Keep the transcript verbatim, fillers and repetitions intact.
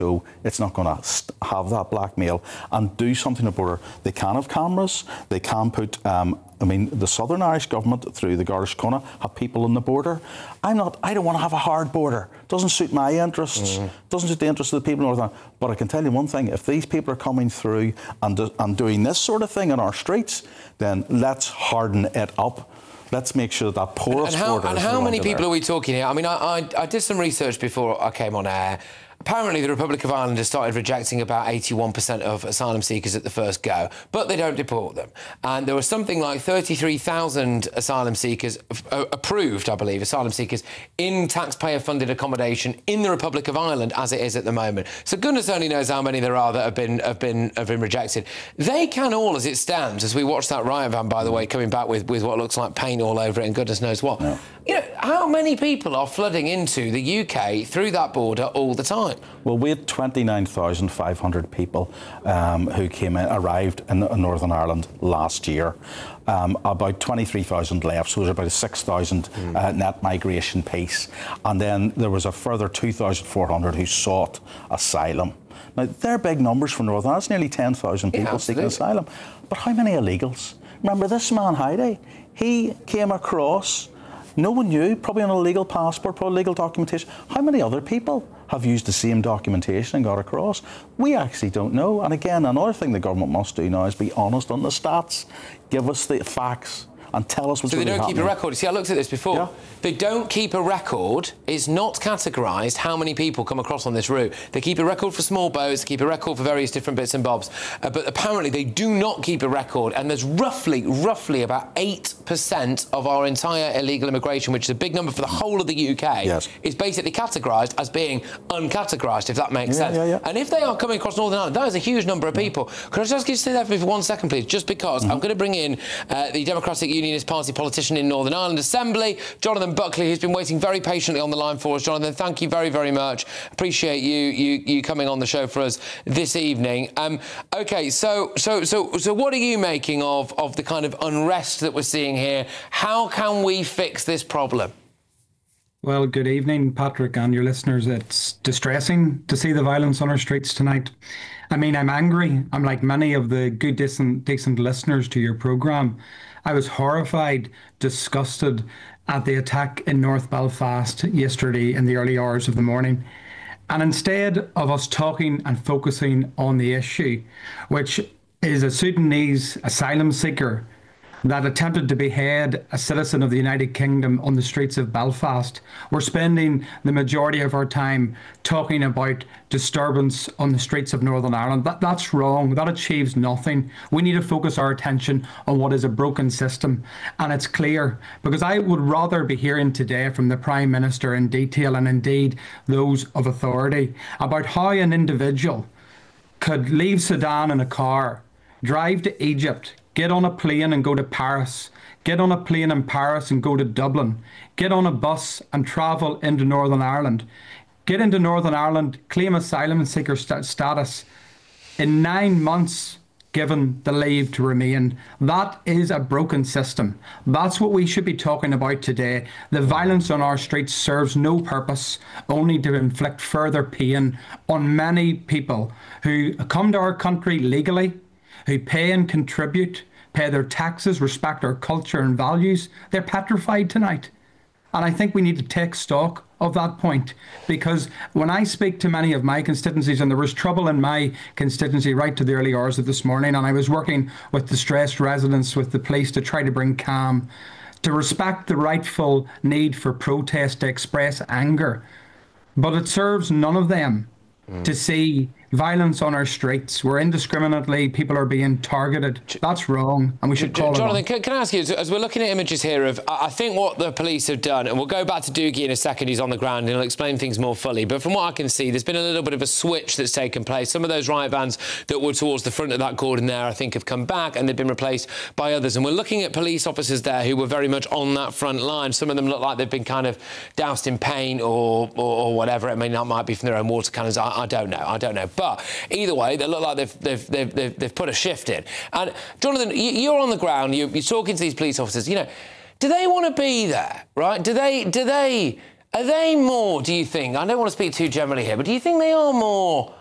So it's not going to have that blackmail and do something about it. They can have cameras. They can put. Um, I mean, the Southern Irish government through the Garda Síochána have people on the border. I'm not. I don't want to have a hard border. Doesn't suit my interests. Mm. Doesn't suit the interests of the people in Northern Ireland. But I can tell you one thing: if these people are coming through and do, and doing this sort of thing on our streets, then let's harden it up. Let's make sure that porous and how, border. And is how no many longer people there. are we talking here? I mean, I, I, I did some research before I came on air. Apparently, the Republic of Ireland has started rejecting about eighty-one percent of asylum seekers at the first go, but they don't deport them. And there were something like thirty-three thousand asylum seekers, uh, approved, I believe, asylum seekers in taxpayer-funded accommodation in the Republic of Ireland as it is at the moment. So goodness only knows how many there are that have been have been have been rejected. They can all, as it stands, as we watch that riot van, by the way, coming back with with what looks like paint all over it and goodness knows what. No. You know, how many people are flooding into the U K through that border all the time? Well, we had twenty-nine thousand five hundred people um, who came in, arrived in Northern Ireland last year. Um, about twenty-three thousand left, so there's about a six thousand mm. uh, net migration piece. And then there was a further two thousand four hundred who sought asylum. Now, they're big numbers for Northern Ireland. That's nearly ten thousand people yeah, seeking asylum. But how many illegals? Remember, this man, Heidi, he came across. No one knew, probably on a legal passport, probably legal documentation. How many other people have used the same documentation and got across? We actually don't know. And again, another thing the government must do now is be honest on the stats. Give us the facts and tell us what's really happening. So they don't keep a record. See, I looked at this before. Yeah. They don't keep a record. It's not categorised how many people come across on this route. They keep a record for small boats, they keep a record for various different bits and bobs. Uh, but apparently they do not keep a record. And there's roughly, roughly about eight percent of our entire illegal immigration, which is a big number for the whole of the U K, yes. is basically categorised as being uncategorised, if that makes yeah, sense. Yeah, yeah. And if they are coming across Northern Ireland, that is a huge number of people. Could I just get you to stay there for me for one second, please? Just because mm-hmm. I'm going to bring in uh, the Democratic Unionist Party politician in Northern Ireland Assembly, Jonathan Buckley, who's been waiting very patiently on the line for us. Jonathan, thank you very, very much. Appreciate you you you coming on the show for us this evening. Um, OK, so so so so what are you making of of the kind of unrest that we're seeing here? How can we fix this problem? Well, good evening, Patrick, and your listeners. It's distressing to see the violence on our streets tonight. I mean, I'm angry. I'm like many of the good, decent, decent listeners to your programme. I was horrified, disgusted at the attack in North Belfast yesterday in the early hours of the morning. And instead of us talking and focusing on the issue, which is a Sudanese asylum seeker that attempted to behead a citizen of the United Kingdom on the streets of Belfast, we're spending the majority of our time talking about disturbance on the streets of Northern Ireland. That, that's wrong. That achieves nothing. We need to focus our attention on what is a broken system. And it's clear, because I would rather be hearing today from the Prime Minister in detail, and indeed those of authority, about how an individual could leave Sudan in a car, drive to Egypt, get on a plane and go to Paris, get on a plane in Paris and go to Dublin, get on a bus and travel into Northern Ireland, get into Northern Ireland, claim asylum seeker st- status in nine months given the leave to remain. That is a broken system. That's what we should be talking about today. The violence on our streets serves no purpose, only to inflict further pain on many people who come to our country legally, who pay and contribute, pay their taxes, respect our culture and values. They're petrified tonight. And I think we need to take stock of that point, because when I speak to many of my constituencies, and there was trouble in my constituency right to the early hours of this morning, and I was working with distressed residents, with the police, to try to bring calm, to respect the rightful need for protest, to express anger. But it serves none of them mm. to see violence on our streets, where indiscriminately people are being targeted. That's wrong, and we should call Jonathan, it on. Can, can I ask you, as we're looking at images here of, I think what the police have done, and we'll go back to Doogie in a second, he's on the ground and he'll explain things more fully, but from what I can see, there's been a little bit of a switch that's taken place. Some of those riot vans that were towards the front of that cordon there, I think, have come back and they've been replaced by others. And we're looking at police officers there who were very much on that front line. Some of them look like they've been kind of doused in paint or, or, or whatever. I mean, that might be from their own water cannons. I, I don't know. I don't know. But either way, they look like they've, they've, they've, they've, they've put a shift in. And, Jonathan, you're on the ground, you're, you're talking to these police officers, you know, do they want to be there, right? Do they, do they, Are they more, do you think, I don't want to speak too generally here, but do you think they are more